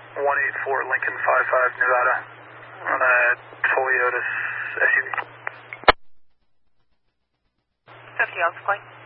184 Lincoln 55 Nevada on a Toyota SUV. 50 Alpha Flight.